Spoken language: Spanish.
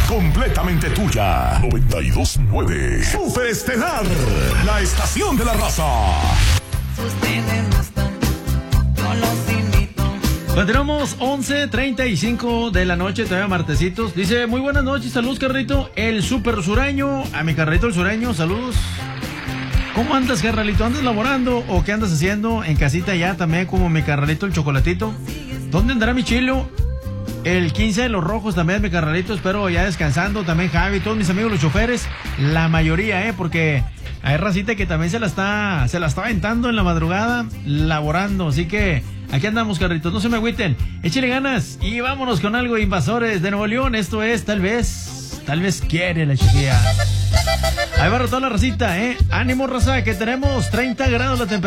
completamente tuya. 92.9 Super Estelar, la estación de la raza. Si ustedes no están, yo los invito. Continuamos 11:35 de la noche, todavía martesitos. Dice, muy buenas noches, saludos Carrito, el super sureño, a mi Carrito el sureño, saludos. ¿Cómo andas, Carralito? ¿Andas laborando o qué andas haciendo en casita ya también como mi Carralito el chocolatito? ¿Dónde andará mi chilo? El 15 de los rojos también, mi Carralito, espero ya descansando. También Javi, todos mis amigos los choferes, la mayoría, porque hay racita que también se la está aventando en la madrugada, laborando. Así que aquí andamos, Carritos, no se me agüiten, échale ganas y vámonos con algo de Invasores de Nuevo León. Esto es Tal vez quiere la chiquilla. Ahí va toda la racita, ánimo, raza, que tenemos 30 grados la temperatura.